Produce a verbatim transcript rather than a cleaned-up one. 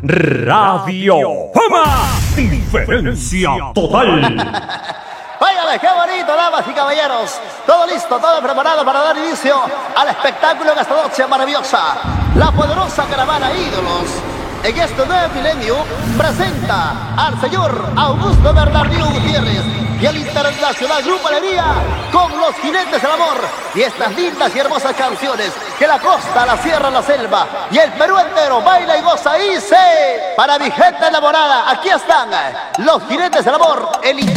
Radio Fama. Diferencia total. Óigame, qué bonito, damas y caballeros. Todo listo, todo preparado para dar inicio al espectáculo de esta noche maravillosa. La poderosa caravana Ídolos, en este nuevo milenio, presenta al señor Augusto Bernardino Gutiérrez y el internacional Grupo Alegría con Los Jinetes del Amor y estas lindas y hermosas canciones que la costa, la sierra, la selva y el Perú entero baila y goza y se... Para mi gente enamorada, aquí están Los Jinetes del Amor, el